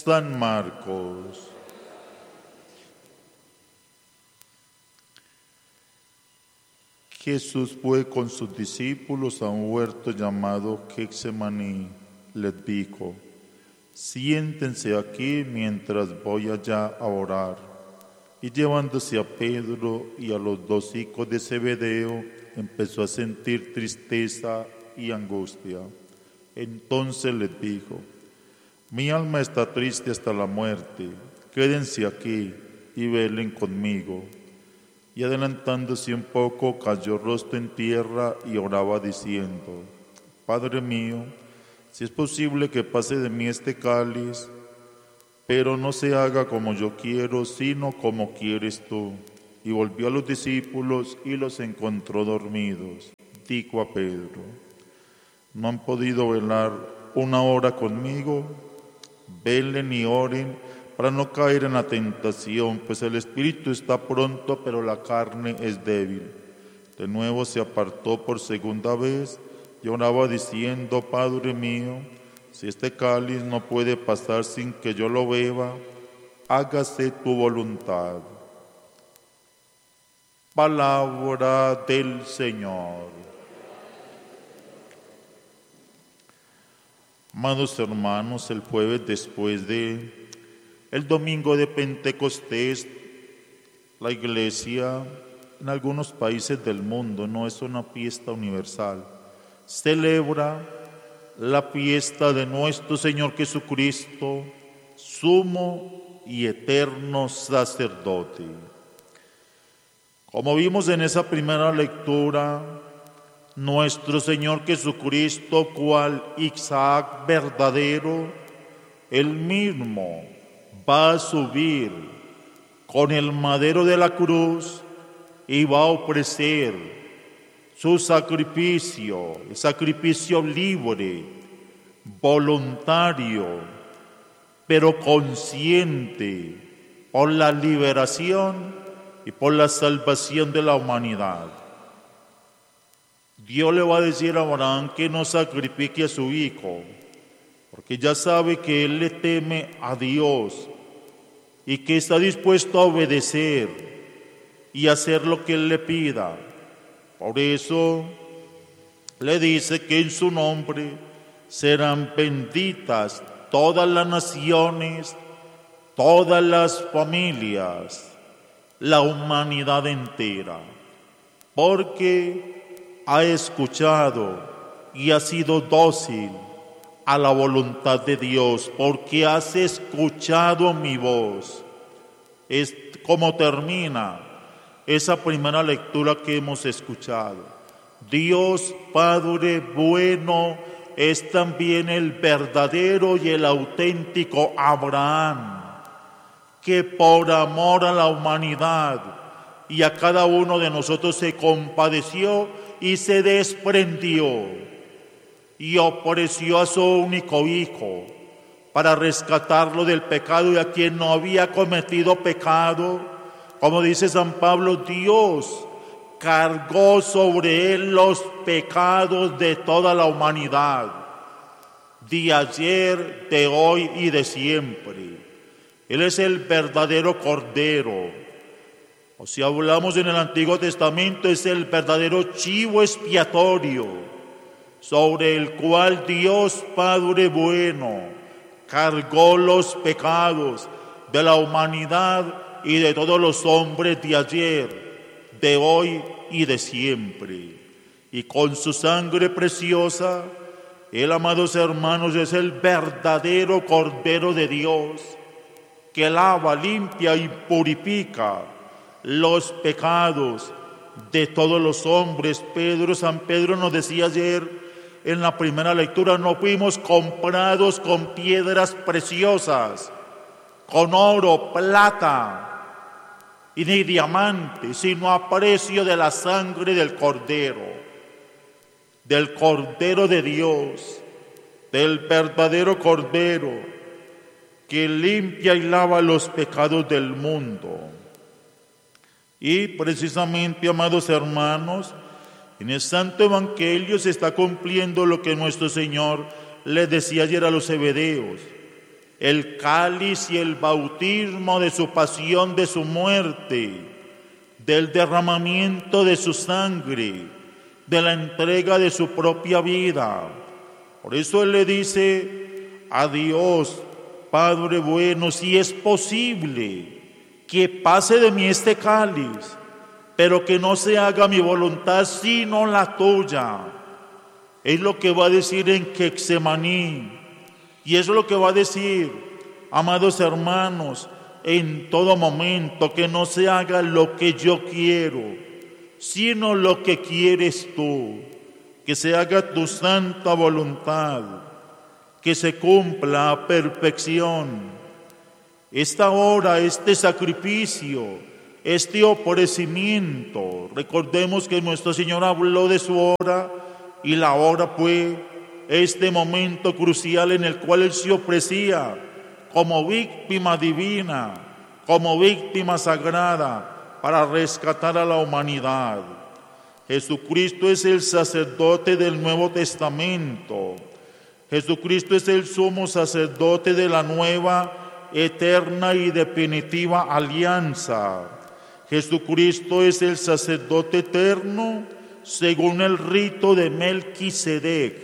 San Marcos. Jesús fue con sus discípulos a un huerto llamado Getsemaní. Les dijo: siéntense aquí mientras voy allá a orar. Y llevándose a Pedro y a los dos hijos de Zebedeo, empezó a sentir tristeza y angustia. Entonces les dijo: mi alma está triste hasta la muerte, quédense aquí y velen conmigo. Y adelantándose un poco, cayó rostro en tierra y oraba diciendo: Padre mío, si es posible que pase de mí este cáliz, pero no se haga como yo quiero, sino como quieres tú. Y volvió a los discípulos y los encontró dormidos. Dijo a Pedro: ¿no han podido velar una hora conmigo? Velen y oren para no caer en la tentación, pues el espíritu está pronto, pero la carne es débil. De nuevo se apartó por segunda vez y oraba diciendo: Padre mío, si este cáliz no puede pasar sin que yo lo beba, hágase tu voluntad. Palabra del Señor. Amados hermanos, el jueves después de el domingo de Pentecostés, la Iglesia en algunos países del mundo, no es una fiesta universal, celebra la fiesta de nuestro Señor Jesucristo, sumo y eterno sacerdote. Como vimos en esa primera lectura, nuestro Señor Jesucristo, cual Isaac verdadero, él mismo va a subir con el madero de la cruz y va a ofrecer su sacrificio, el sacrificio libre, voluntario, pero consciente por la liberación y por la salvación de la humanidad. Dios le va a decir a Abraham que no sacrifique a su hijo, porque ya sabe que él le teme a Dios y que está dispuesto a obedecer y hacer lo que él le pida. Por eso le dice que en su nombre serán benditas todas las naciones, todas las familias, la humanidad entera, porque ha escuchado y ha sido dócil a la voluntad de Dios, porque has escuchado mi voz. Es como termina esa primera lectura que hemos escuchado. Dios Padre bueno es también el verdadero y el auténtico Abraham, que por amor a la humanidad y a cada uno de nosotros se compadeció y se desprendió y ofreció a su único hijo para rescatarlo del pecado, y a quien no había cometido pecado, como dice San Pablo, Dios cargó sobre él los pecados de toda la humanidad, de ayer, de hoy y de siempre. Él es el verdadero Cordero. O si hablamos en el Antiguo Testamento, es el verdadero chivo expiatorio, sobre el cual Dios Padre bueno cargó los pecados de la humanidad y de todos los hombres de ayer, de hoy y de siempre. Y con su sangre preciosa, Él, amados hermanos, es el verdadero Cordero de Dios, que lava, limpia y purifica los pecados de todos los hombres. San Pedro nos decía ayer en la primera lectura: no fuimos comprados con piedras preciosas, con oro, plata y ni diamantes, sino a precio de la sangre del Cordero de Dios, del verdadero Cordero, que limpia y lava los pecados del mundo. Y precisamente, amados hermanos, en el Santo Evangelio se está cumpliendo lo que nuestro Señor les decía ayer a los Zebedeos: el cáliz y el bautismo de su pasión, de su muerte, del derramamiento de su sangre, de la entrega de su propia vida. Por eso Él le dice a Dios: Padre bueno, si es posible que pase de mí este cáliz, pero que no se haga mi voluntad sino la tuya. Es lo que va a decir en Getsemaní, y eso es lo que va a decir, amados hermanos, en todo momento: que no se haga lo que yo quiero, sino lo que quieres tú, que se haga tu santa voluntad, que se cumpla a perfección. Esta hora, este sacrificio, este ofrecimiento, recordemos que nuestro Señor habló de su hora, y la hora fue este momento crucial en el cual Él se ofrecía como víctima divina, como víctima sagrada, para rescatar a la humanidad. Jesucristo es el sacerdote del Nuevo Testamento. Jesucristo es el sumo sacerdote de la nueva, eterna y definitiva alianza. Jesucristo es el sacerdote eterno según el rito de Melquisedec.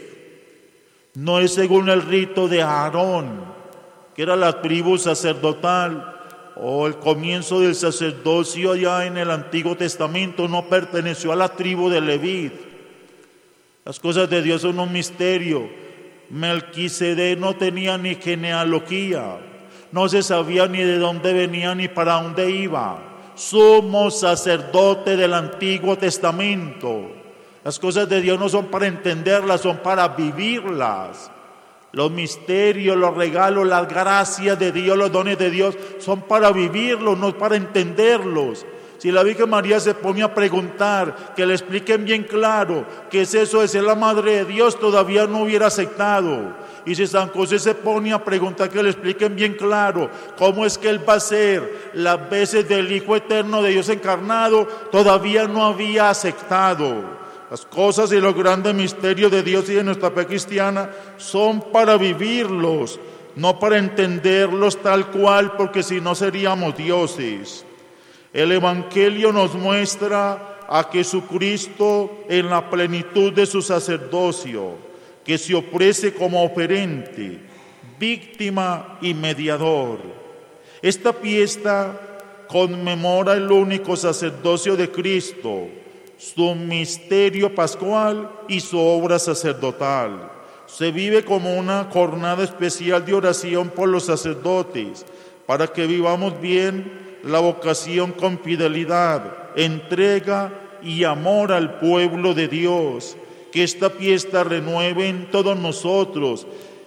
No es según el rito de Aarón, que era la tribu sacerdotal, o el comienzo del sacerdocio allá en el Antiguo Testamento no perteneció a la tribu de Leví. Las cosas de Dios son un misterio. Melquisedec no tenía ni genealogía, no se sabía ni de dónde venía ni para dónde iba. Sumo sacerdote del Antiguo Testamento. Las cosas de Dios no son para entenderlas, son para vivirlas. Los misterios, los regalos, las gracias de Dios, los dones de Dios son para vivirlos, no para entenderlos. Si la Virgen María se pone a preguntar, que le expliquen bien claro qué es eso de ser la Madre de Dios, todavía no hubiera aceptado. Y si San José se pone a preguntar, que le expliquen bien claro cómo es que Él va a ser las veces del Hijo Eterno de Dios encarnado, todavía no había aceptado. Las cosas y los grandes misterios de Dios y de nuestra fe cristiana son para vivirlos, no para entenderlos tal cual, porque si no seríamos dioses. El Evangelio nos muestra a Jesucristo en la plenitud de su sacerdocio, que se ofrece como oferente, víctima y mediador. Esta fiesta conmemora el único sacerdocio de Cristo, su misterio pascual y su obra sacerdotal. Se vive como una jornada especial de oración por los sacerdotes, para que vivamos bien la vocación con fidelidad, entrega y amor al pueblo de Dios. Que esta fiesta renueve en todos nosotros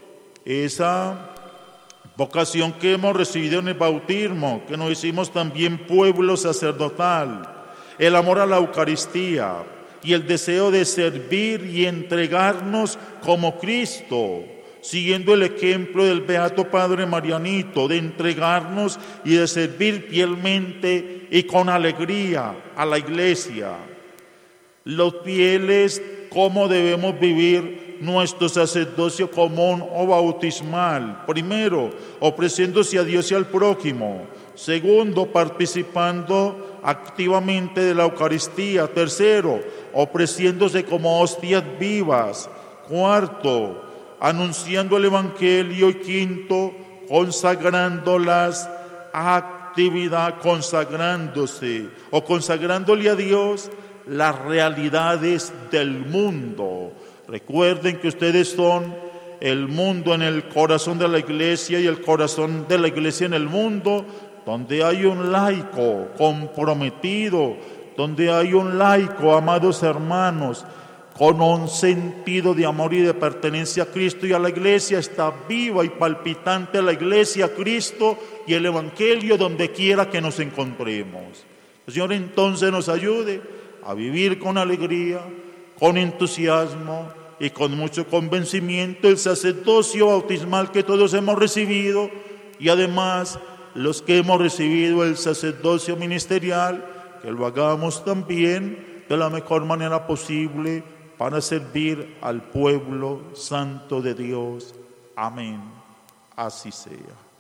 esa vocación que hemos recibido en el bautismo, que nos hicimos también pueblo sacerdotal, el amor a la Eucaristía y el deseo de servir y entregarnos como Cristo, siguiendo el ejemplo del Beato Padre Marianito, de entregarnos y de servir fielmente y con alegría a la Iglesia. Los fieles, ¿cómo debemos vivir nuestro sacerdocio común o bautismal? Primero, ofreciéndose a Dios y al prójimo. Segundo, participando activamente de la Eucaristía. Tercero, ofreciéndose como hostias vivas. Cuarto, anunciando el Evangelio. Y quinto, consagrando las actividades, consagrándose o consagrándole a Dios las realidades del mundo. Recuerden que ustedes son el mundo en el corazón de la Iglesia y el corazón de la Iglesia en el mundo, donde hay un laico comprometido, donde hay un laico, amados hermanos, con un sentido de amor y de pertenencia a Cristo y a la Iglesia. Está viva y palpitante la Iglesia, Cristo y el Evangelio donde quiera que nos encontremos. El Señor entonces nos ayude a vivir con alegría, con entusiasmo y con mucho convencimiento el sacerdocio bautismal que todos hemos recibido, y además los que hemos recibido el sacerdocio ministerial, que lo hagamos también de la mejor manera posible para servir al pueblo santo de Dios. Amén. Así sea.